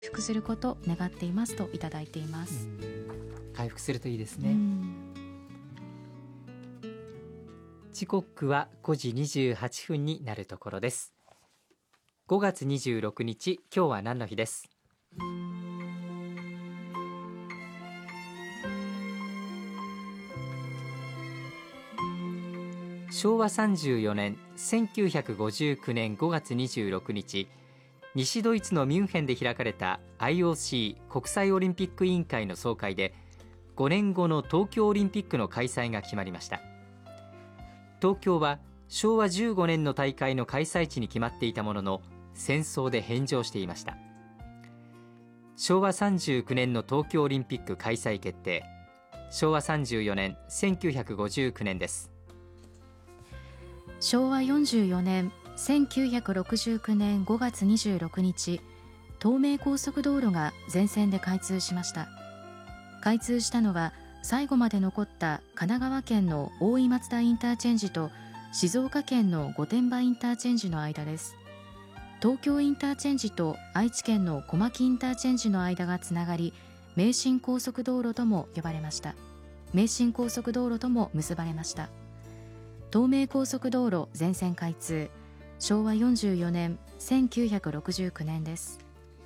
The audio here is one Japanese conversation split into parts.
復することを願っていますといただいています。 回復するといいですね。時刻は5時28分になるところです。5月26日、今日は何の日です。昭和34年1959年5月26日、西ドイツのミュンヘンで開かれた IOC 国際オリンピック委員会の総会で5年後の東京オリンピックの開催が決まりました。東京は昭和15年の大会の開催地に決まっていたものの、戦争で返上していました。昭和39年の東京オリンピック開催決定。昭和34年1959年です。 昭和44年1969年5月26日、東名高速道路が全線で開通しました。開通したのは最後まで残った神奈川県の大井松田インターチェンジと静岡県の御殿場インターチェンジの間です。東京インターチェンジと愛知県の小牧インターチェンジの間がつながり、名神高速道路とも呼ばれました。名神高速道路とも結ばれました。東名高速道路全線開通、昭和44年1969年です。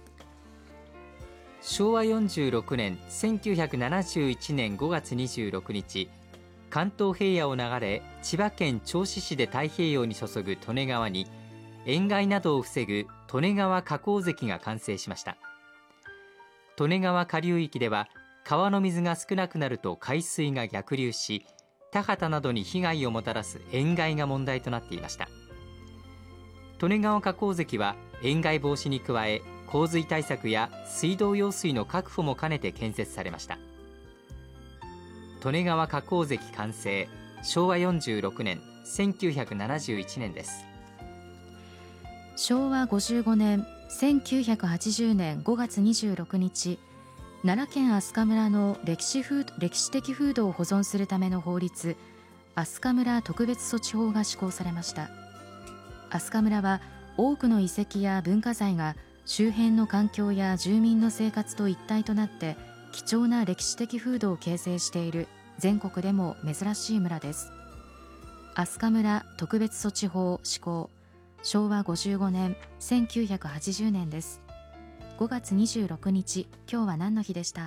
昭和46年1971年5月26日、関東平野を流れ千葉県銚子市で太平洋に注ぐ利根川に塩害などを防ぐ利根川河口堰が完成しました。利根川下流域では川の水が少なくなると海水が逆流し、田畑などに被害をもたらす塩害が問題となっていました。利根川河口堰は塩害防止に加え、洪水対策や水道用水の確保も兼ねて建設されました。利根川河口堰完成、昭和46年1971年です。 昭和55年1980年5月26日、奈良県明日香村の歴史的風土を保存するための法律、飛鳥村特別措置法が施行されました。飛鳥村は多くの遺跡や文化財が周辺の環境や住民の生活と一体となって貴重な歴史的風土を形成している全国でも珍しい村です。飛鳥村特別措置法施行、昭和55年1980年です。5月26日、今日は何の日でした。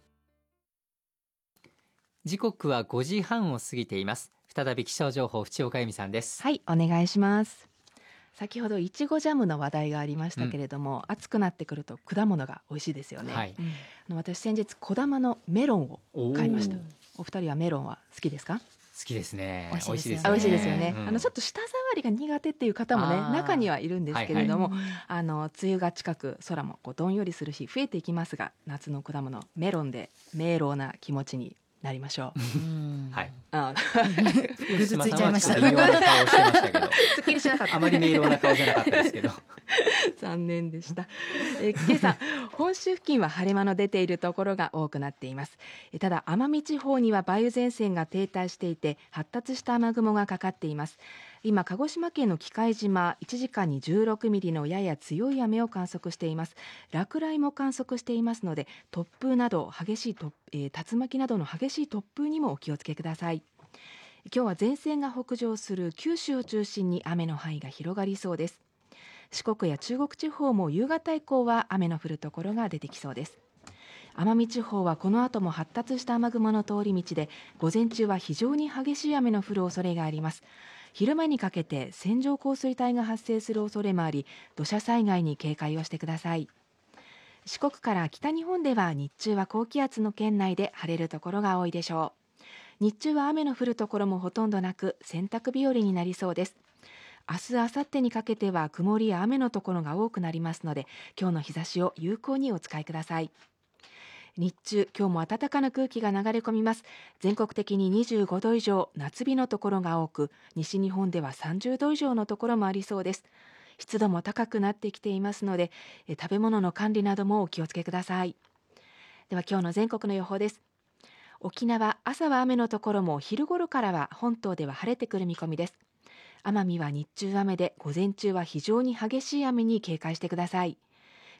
時刻は5時半を過ぎています。再び気象情報、淵岡由美さんです。 はい、お願いします。先ほどいちごジャムの話題がありましたけれども、暑くなってくると果物が美味しいですよね。 はい、 私先日小玉のメロンを買いました。お二人はメロンは好きですか？ 好きですね。 美味しいです美味しいですよね。 ちちょっと舌触りが苦手っていう方もね、中にはいるんですけれども、梅雨が近く空もどんよりする日増えていきますが、夏の果物メロンで明朗な気持ちになりましょう。 はい。 ぐずついちゃいました。 微妙な顔してましたけど、 すっきりしなかった。 あまり明朗な顔じゃなかったですけど。 残念でした。今朝本州付近は晴れ間の出ているところが多くなっています。ただ奄美地方には梅雨前線が停滞していて、発達した雨雲がかかっています。今鹿児島県の喜界島、1時間に16ミリのやや強い雨を観測しています。落雷も観測していますので、突風など激しい竜巻などの激しい突風にもお気をつけください。今日は前線が北上する九州を中心に雨の範囲が広がりそうです。四国や中国地方も夕方以降は雨の降るところが出てきそうです。奄美地方はこの後も発達した雨雲の通り道で、午前中は非常に激しい雨の降る恐れがあります。昼間にかけて線状降水帯が発生する恐れもあり、土砂災害に警戒をしてください。四国から北日本では日中は高気圧の圏内で晴れるところが多いでしょう。日中は雨の降るところもほとんどなく、洗濯日和になりそうです。明日、明後日にかけては曇りや雨のところが多くなりますので、今日の日差しを有効にお使いください。日中、今日も暖かな空気が流れ込みます。全国的に25度以上、夏日のところが多く、西日本では30度以上のところもありそうです。湿度も高くなってきていますので、食べ物の管理などもお気をつけください。では今日の全国の予報です。沖縄、朝は雨のところも昼頃からは本島では晴れてくる見込みです。奄美は日中雨で、午前中は非常に激しい雨に警戒してください。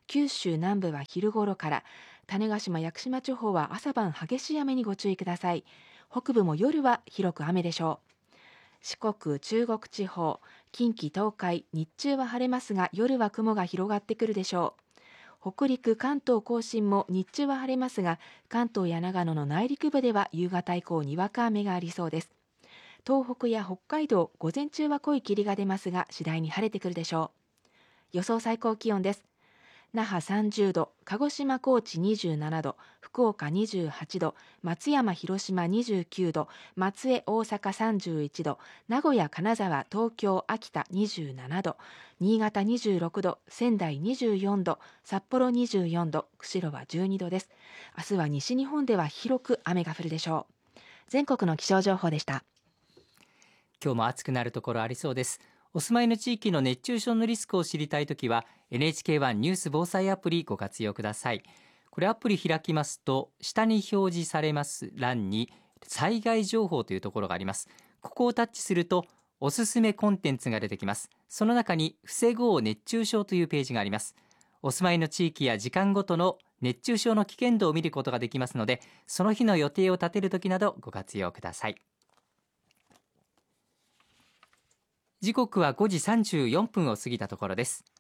九州南部は昼頃から、種子島・屋久島地方は朝晩激しい雨にご注意ください。北部も夜は広く雨でしょう。四国、中国地方、近畿、東海、日中は晴れますが夜は雲が広がってくるでしょう。北陸、関東甲信も日中は晴れますが、関東や長野の内陸部では夕方以降にわか雨がありそうです。東北や北海道、午前中は濃い霧が出ますが次第に晴れてくるでしょう。予想最高気温です。那覇30度、鹿児島高知27度、福岡28度、松山広島29度、松江大阪31度、名古屋金沢東京秋田27度、新潟26度、仙台24度、札幌24度、釧路は12度です。明日は西日本では広く雨が降るでしょう。全国の気象情報でした。 今日も暑くなるところありそうです。お住まいの地域の熱中症のリスクを知りたいときは NHK1 ニュース防災アプリご活用ください。これアプリ開きますと下に表示されます欄に災害情報というところがあります。ここをタッチするとおすすめコンテンツが出てきます。その中に防ごう熱中症というページがあります。お住まいの地域や時間ごとの熱中症の危険度を見ることができますので、その日の予定を立てるときなどご活用ください。時刻は5時34分を過ぎたところです。